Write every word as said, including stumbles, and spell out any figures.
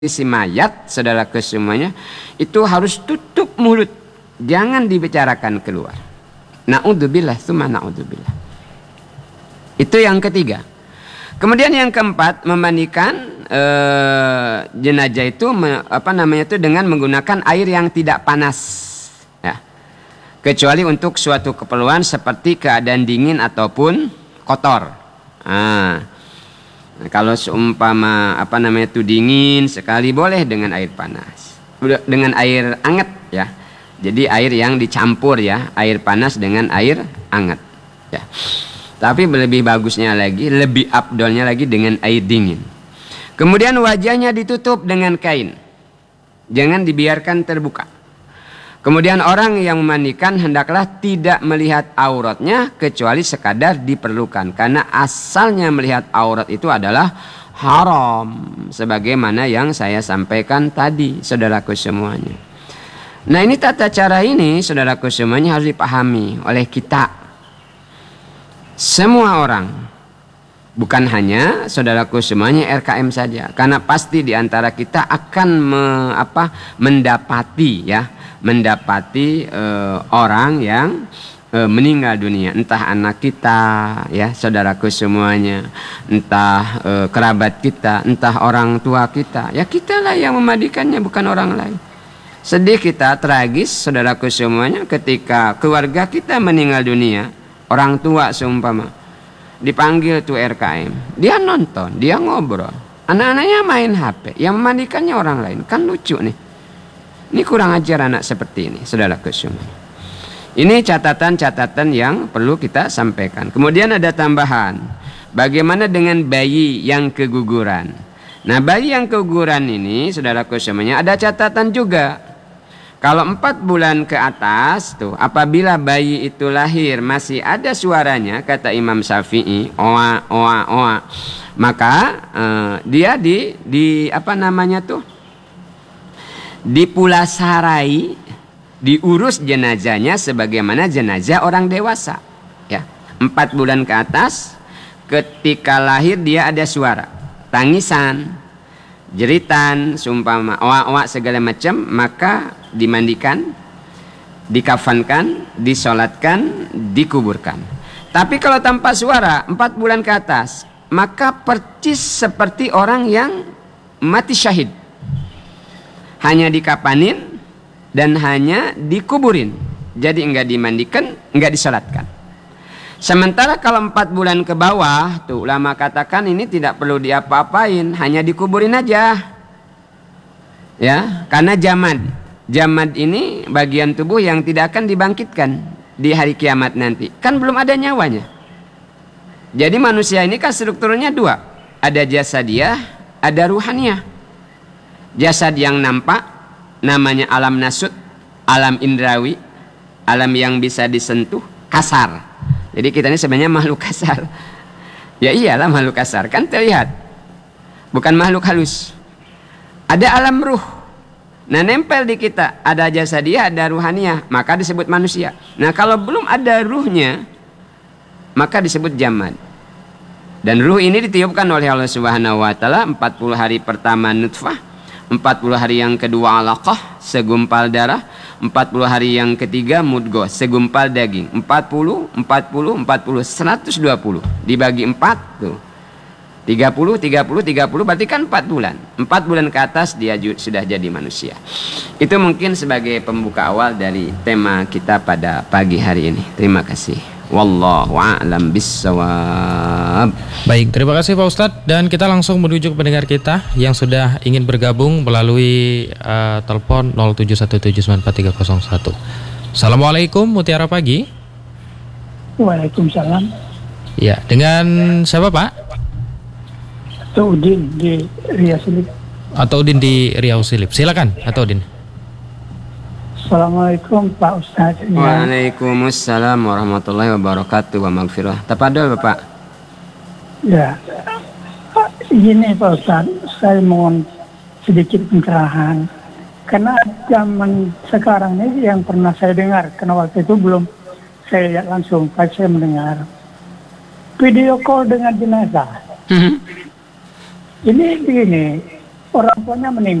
si mayat, saudaraku semuanya, itu harus tutup mulut, jangan dibicarakan keluar. Na'udzubillah, tsumma na'udzubillah. Itu yang ketiga. Kemudian yang keempat, memandikan eh, jenazah itu me, apa namanya itu dengan menggunakan air yang tidak panas, ya. Kecuali untuk suatu keperluan seperti keadaan dingin ataupun kotor. Nah, kalau seumpama apa namanya itu dingin sekali boleh dengan air panas, dengan air hangat ya. Jadi air yang dicampur ya, air panas dengan air hangat ya. Tapi lebih bagusnya lagi, lebih afdolnya lagi dengan air dingin. Kemudian wajahnya ditutup dengan kain, jangan dibiarkan terbuka. Kemudian orang yang memandikan hendaklah tidak melihat auratnya kecuali sekadar diperlukan, karena asalnya melihat aurat itu adalah haram, sebagaimana yang saya sampaikan tadi, saudaraku semuanya. Nah, ini tata cara ini, saudaraku semuanya, harus dipahami oleh kita semua orang, bukan hanya saudaraku semuanya R K M saja, karena pasti diantara kita akan me, apa, mendapati ya mendapati uh, orang yang uh, meninggal dunia, entah anak kita ya saudaraku semuanya, entah uh, kerabat kita, entah orang tua kita, ya kitalah yang memandikannya, bukan orang lain. Sedih kita, tragis saudaraku semuanya, ketika keluarga kita meninggal dunia, orang tua seumpama dipanggil tuh R K M, dia nonton, dia ngobrol, anak-anaknya main H P, yang memandikannya orang lain, kan lucu nih. Ini kurang ajar anak seperti ini, saudaraku semua. Ini catatan-catatan yang perlu kita sampaikan. Kemudian ada tambahan, bagaimana dengan bayi yang keguguran? Nah, bayi yang keguguran ini, saudaraku semuanya, ada catatan juga. Kalau empat bulan ke atas tuh, apabila bayi itu lahir masih ada suaranya, kata Imam Syafi'i, oa oa oa, maka eh, dia di di apa namanya tuh? Dipulasarai, diurus jenazahnya sebagaimana jenazah orang dewasa ya. Empat bulan ke atas, ketika lahir dia ada suara, tangisan, jeritan, sumpama oa-oa segala macam, maka dimandikan, dikafankan, disolatkan, dikuburkan. Tapi kalau tanpa suara, empat bulan ke atas, maka percis seperti orang yang mati syahid, hanya dikapanin dan hanya dikuburin. Jadi enggak dimandikan, enggak disalatkan. Sementara kalau empat bulan ke bawah, tuh ulama katakan ini tidak perlu diapa-apain, hanya dikuburin aja. Ya, karena jamad. Jamad ini bagian tubuh yang tidak akan dibangkitkan di hari kiamat nanti. Kan belum ada nyawanya. Jadi manusia ini kan strukturnya dua. Ada jasadiah, ada ruhaniyah. Jasad yang nampak namanya alam nasut, alam indrawi, alam yang bisa disentuh, kasar. Jadi kita ini sebenarnya makhluk kasar. Ya iyalah makhluk kasar, kan terlihat, bukan makhluk halus. Ada alam ruh, nah nempel di kita, ada jasadiah, ada ruhaniyah, maka disebut manusia. Nah kalau belum ada ruhnya, maka disebut jamad. Dan ruh ini ditiupkan oleh Allah Subhanahu wa taala empat puluh hari pertama nutfah, empat puluh hari yang kedua alaqah, segumpal darah, empat puluh hari yang ketiga mudghah, segumpal daging, empat puluh, empat puluh, empat puluh, seratus dua puluh dibagi empat tuh, tiga puluh, tiga puluh, tiga puluh, berarti kan empat bulan. empat bulan ke atas dia sudah jadi manusia. Itu mungkin sebagai pembuka awal dari tema kita pada pagi hari ini. Terima kasih. Wallahu a'lam bissawab. Baik, terima kasih Pak Ustadz, dan kita langsung menuju ke pendengar kita yang sudah ingin bergabung melalui uh, telepon nol tujuh satu tujuh sembilan empat tiga nol satu. Assalamualaikum, Mutiara Pagi. Waalaikumsalam. Ya, dengan siapa Pak? Atau Udin di Riau Silip. Atau Udin di Riau Silip. Silakan, atau Udin. Assalamualaikum Pak Ustadz. Waalaikumsalam warahmatullahi wabarakatuh wa maghfirah. Tafadhol Bapak. Ya, gini Pak Ustadz, saya mohon sedikit pencerahan. Karena zaman sekarang ini yang pernah saya dengar, karena waktu itu belum saya lihat langsung, pas saya mendengar video call dengan jenazah. Mm-hmm. Ini begini, orang tuanya meninggal.